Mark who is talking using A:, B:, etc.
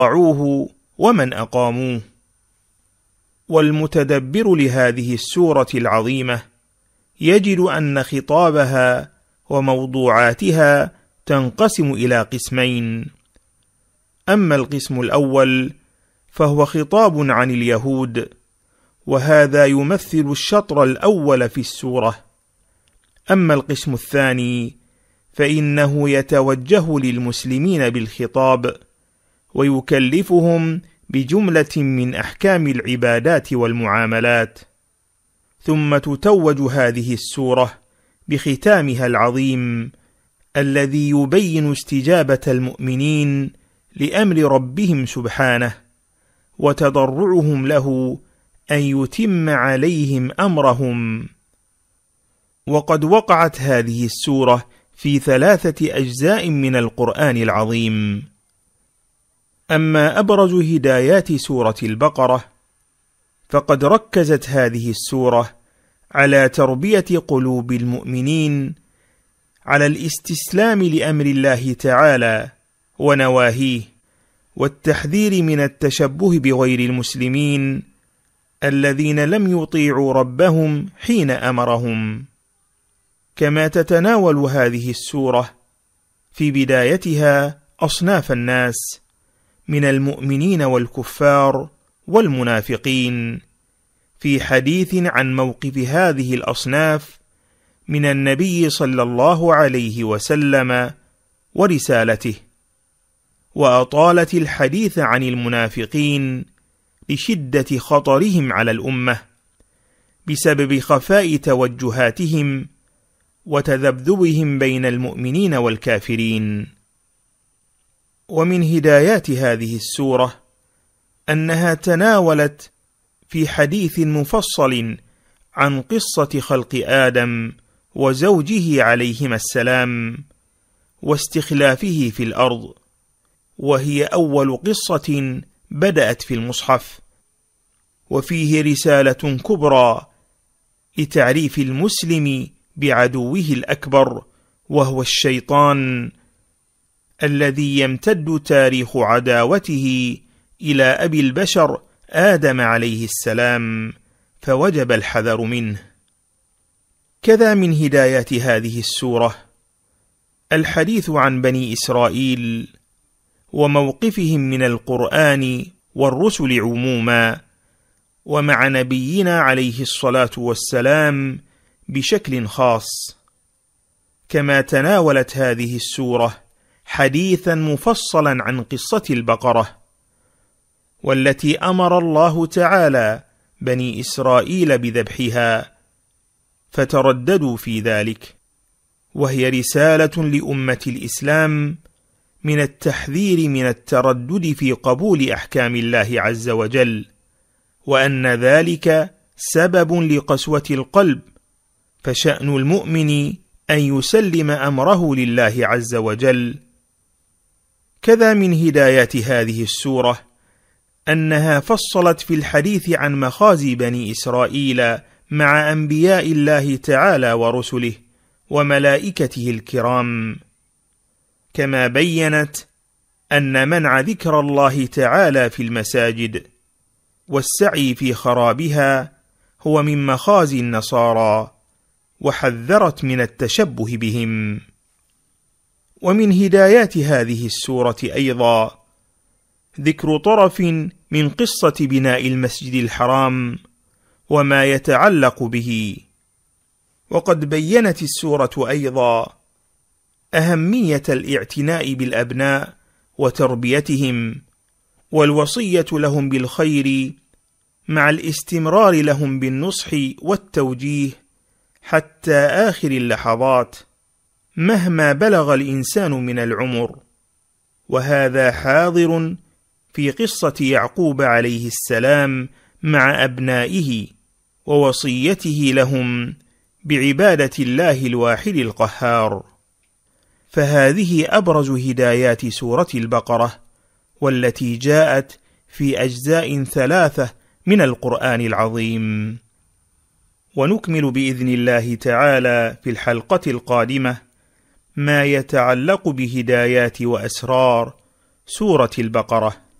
A: أطاعوه ومن أقاموه. والمتدبر لهذه السورة العظيمة يجد أن خطابها وموضوعاتها تنقسم إلى قسمين. أما القسم الأول فهو خطاب عن اليهود، وهذا يمثل الشطر الأول في السورة. أما القسم الثاني فإنه يتوجه للمسلمين بالخطاب، ويكلفهم بجملة من أحكام العبادات والمعاملات. ثم تتوج هذه السورة بختامها العظيم الذي يبين استجابة المؤمنين لأمر ربهم سبحانه، وتضرعهم له أن يتم عليهم أمرهم. وقد وقعت هذه السورة في 3 أجزاء من القرآن العظيم. أما أبرز هدايات سورة البقرة فقد ركزت هذه السورة على تربية قلوب المؤمنين على الاستسلام لأمر الله تعالى ونواهيه، والتحذير من التشبه بغير المسلمين الذين لم يطيعوا ربهم حين أمرهم. كما تتناول هذه السورة في بدايتها أصناف الناس من المؤمنين والكفار والمنافقين، في حديث عن موقف هذه الأصناف من النبي صلى الله عليه وسلم ورسالته. وأطالت الحديث عن المنافقين لشدة خطرهم على الأمة بسبب خفاء توجهاتهم وتذبذبهم بين المؤمنين والكافرين. ومن هدايات هذه السورة أنها تناولت في حديث مفصل عن قصة خلق آدم وزوجه عليهما السلام واستخلافه في الأرض، وهي أول قصة بدأت في المصحف، وفيه رسالة كبرى لتعريف المسلم بعدوه الأكبر وهو الشيطان، الذي يمتد تاريخ عداوته إلى أبي البشر آدم عليه السلام، فوجب الحذر منه. كذا من هدايات هذه السورة الحديث عن بني إسرائيل وموقفهم من القرآن والرسل عموما، ومع نبينا عليه الصلاة والسلام بشكل خاص. كما تناولت هذه السورة حديثا مفصلا عن قصة البقرة، والتي أمر الله تعالى بني إسرائيل بذبحها فترددوا في ذلك، وهي رسالة لأمة الإسلام من التحذير من التردد في قبول أحكام الله عز وجل، وأن ذلك سبب لقسوة القلب، فشأن المؤمن أن يسلم أمره لله عز وجل. كذا من هدايات هذه السورة أنها فصلت في الحديث عن مخازي بني إسرائيل مع أنبياء الله تعالى ورسله وملائكته الكرام، كما بيّنت أن منع ذكر الله تعالى في المساجد والسعي في خرابها هو من مخازي النصارى، وحذرت من التشبه بهم. ومن هدايات هذه السورة أيضا ذكر طرف من قصة بناء المسجد الحرام وما يتعلق به. وقد بيّنت السورة أيضا أهمية الاعتناء بالأبناء وتربيتهم، والوصية لهم بالخير مع الاستمرار لهم بالنصح والتوجيه حتى آخر اللحظات مهما بلغ الإنسان من العمر. وهذا حاضر في قصة يعقوب عليه السلام مع أبنائه ووصيته لهم بعبادة الله الواحد القهار. فهذه أبرز هدايات سورة البقرة، والتي جاءت في أجزاء 3 من القرآن العظيم. ونكمل بإذن الله تعالى في الحلقة القادمة ما يتعلق بهدايات وأسرار سورة البقرة.